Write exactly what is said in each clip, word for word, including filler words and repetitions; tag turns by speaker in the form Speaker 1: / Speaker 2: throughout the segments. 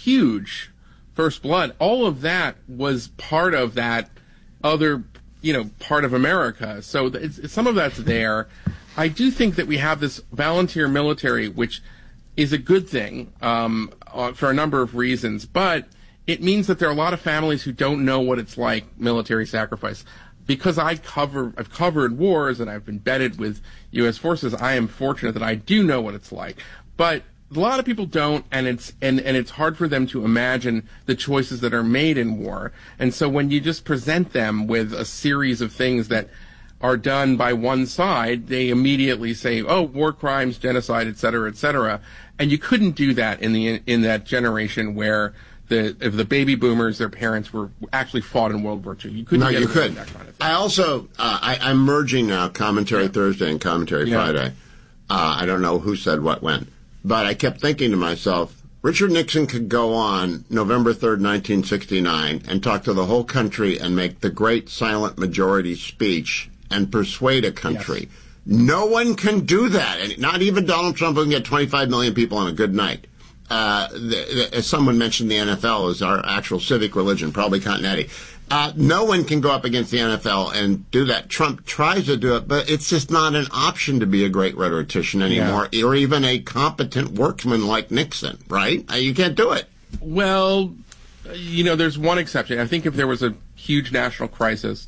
Speaker 1: huge. First Blood, all of that was part of that other, you know, part of America. So it's, it's, some of that's there. I do think that we have this volunteer military, which is a good thing um, uh, for a number of reasons, but it means that there are a lot of families who don't know what it's like, military sacrifice. Because I cover, I've covered wars and I've been embedded with U S forces, I am fortunate that I do know what it's like. But a lot of people don't, and it's and, and it's hard for them to imagine the choices that are made in war. And so when you just present them with a series of things that are done by one side, they immediately say, "Oh, war crimes, genocide, et cetera, et cetera." And you couldn't do that in the in that generation where the if the baby boomers, their parents were actually fought in World War Two. You couldn't.
Speaker 2: No, you couldn't.
Speaker 1: That kind of thing.
Speaker 2: I also uh, I, I'm merging now Commentary
Speaker 1: Yeah.
Speaker 2: Thursday and Commentary
Speaker 1: Yeah.
Speaker 2: Friday. Uh, I don't know who said what when. But I kept thinking to myself, Richard Nixon could go on November third, nineteen sixty-nine, and talk to the whole country and make the great silent majority speech and persuade a country. Yes. No one can do that. And not even Donald Trump who can get twenty-five million people on a good night. Uh, the, the, as someone mentioned, the N F L is our actual civic religion, probably Continental. Uh, no one can go up against the N F L and do that. Trump tries to do it, but it's just not an option to be a great rhetorician anymore, yeah. or even a competent workman like Nixon, right? Uh, you can't do it.
Speaker 1: Well, you know, there's one exception. I think if there was a huge national crisis,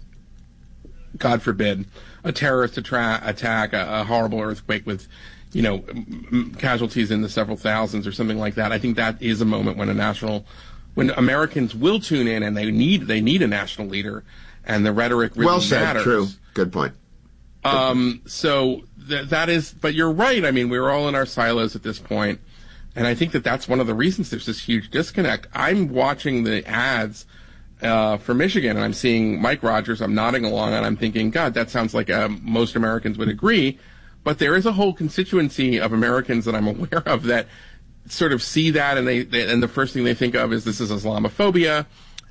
Speaker 1: God forbid, a terrorist attra- attack, a, a horrible earthquake with, you know, m- casualties in the several thousands or something like that, I think that is a moment when a national... when Americans will tune in and they need they need a national leader, and the rhetoric really
Speaker 2: well said,
Speaker 1: matters.
Speaker 2: True. Good point. Good
Speaker 1: um,
Speaker 2: point.
Speaker 1: So th- that is, but you're right. I mean, we're all in our silos at this point, and I think that that's one of the reasons there's this huge disconnect. I'm watching the ads uh, for Michigan, and I'm seeing Mike Rogers. I'm nodding along, and I'm thinking, God, that sounds like uh, most Americans would agree. But there is a whole constituency of Americans that I'm aware of that sort of see that, and they, they and the first thing they think of is this is Islamophobia,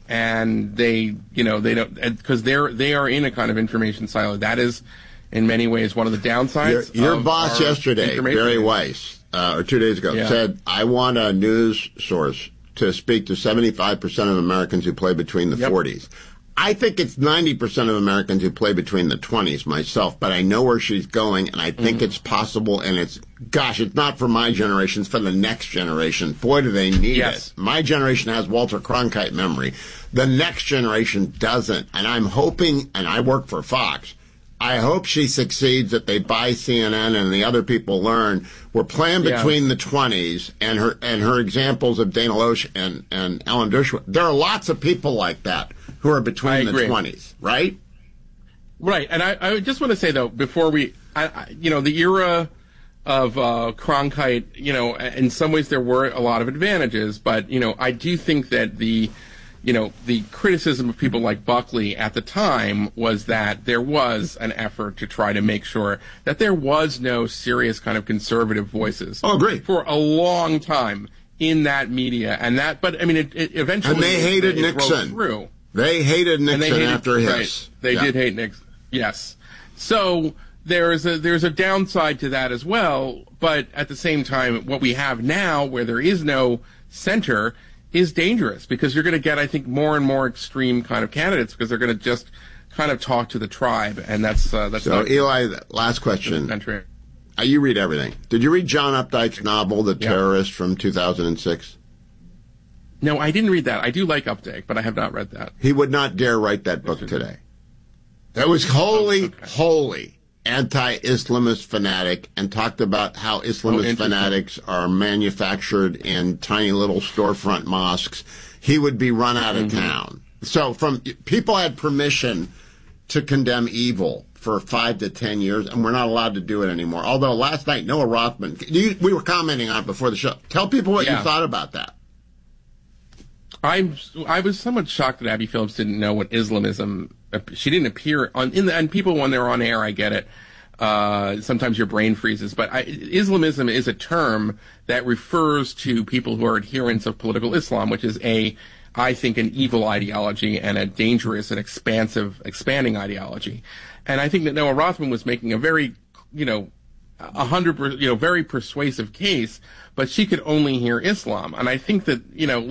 Speaker 1: and they you know they don't, because they're they are in a kind of information silo. That is in many ways one of the downsides.
Speaker 2: Your, your
Speaker 1: of
Speaker 2: boss yesterday, Barry Weiss, uh, or two days ago,
Speaker 1: yeah.
Speaker 2: said, "I want a news source to speak to seventy-five percent of Americans who play between the
Speaker 1: yep.
Speaker 2: forties." I think it's ninety percent of Americans who play between the twenties myself, but I know where she's going, and I think mm-hmm. it's possible, and it's, gosh, it's not for my generation, it's for the next generation. Boy, do they need
Speaker 1: yes.
Speaker 2: it. My generation has Walter Cronkite memory. The next generation doesn't, and I'm hoping, and I work for Fox, I hope she succeeds, that they buy C N N and the other people learn. We're playing between yeah. the twenties, and her and her examples of Dana Loesch and, and Ellen Dershowitz. There are lots of people like that who are between the twenties, right?
Speaker 1: Right. And I, I just want to say, though, before we, I, I, you know, the era of uh, Cronkite, you know, in some ways there were a lot of advantages, but, you know, I do think that the, you know, the criticism of people like Buckley at the time was that there was an effort to try to make sure that there was no serious kind of conservative voices.
Speaker 2: Oh, great.
Speaker 1: For a long time in that media. And that, but, I mean, it, it eventually...
Speaker 2: And they hated
Speaker 1: it, it
Speaker 2: Nixon.
Speaker 1: Through.
Speaker 2: They hated Nixon
Speaker 1: they hated,
Speaker 2: after his.
Speaker 1: Right. They
Speaker 2: yeah.
Speaker 1: did hate Nixon. Yes. So there's a there's a downside to that as well. But at the same time, what we have now, where there is no center, is dangerous, because you're going to get, I think, more and more extreme kind of candidates, because they're going to just kind of talk to the tribe, and that's uh, that's.
Speaker 2: So
Speaker 1: not
Speaker 2: Eli, last question. Uh, you read everything. Did you read John Updike's novel, The Terrorist, yeah. from two thousand six?
Speaker 1: No, I didn't read that. I do like Updike, but I have not read that.
Speaker 2: He would not dare write that book today. That was wholly, okay. wholly anti-Islamist fanatic, and talked about how Islamist oh, fanatics are manufactured in tiny little storefront mosques. He would be run out of mm-hmm. town. So from people had permission to condemn evil for five to ten years, and we're not allowed to do it anymore. Although last night, Noah Rothman, you, we were commenting on it before the show. Tell people what yeah. you thought about that.
Speaker 1: I'm, I was somewhat shocked that Abby Phillips didn't know what Islamism, she didn't appear on, in the, and people when they're on air, I get it. Uh, sometimes your brain freezes, but I, Islamism is a term that refers to people who are adherents of political Islam, which is a, I think, an evil ideology and a dangerous and expansive, expanding ideology. And I think that Noah Rothman was making a very, you know, a hundred, you know, very persuasive case, but she could only hear Islam. And I think that, you know,